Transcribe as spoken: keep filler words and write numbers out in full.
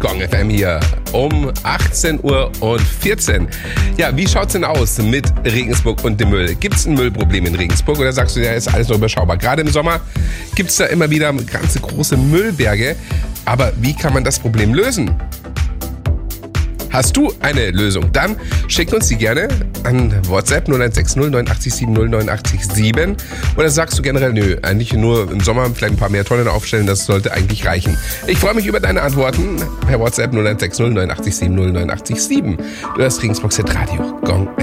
Song F M hier um achtzehn Uhr und vierzehn. Ja, wie schaut's denn aus mit Regensburg und dem Müll? Gibt's ein Müllproblem in Regensburg oder sagst du, ja, ist alles noch überschaubar? Gerade im Sommer gibt's da immer wieder ganze große Müllberge. Aber wie kann man das Problem lösen? Hast du eine Lösung? Dann schick uns die gerne an WhatsApp null eins sechs null neun acht sieben null neun acht sieben. Oder sagst du generell, nö, eigentlich nur im Sommer vielleicht ein paar mehr Tonnen aufstellen, das sollte eigentlich reichen. Ich freue mich über deine Antworten per WhatsApp null eins sechs null neun acht sieben null neun acht sieben. Du hörst Regensburg Radio Gong.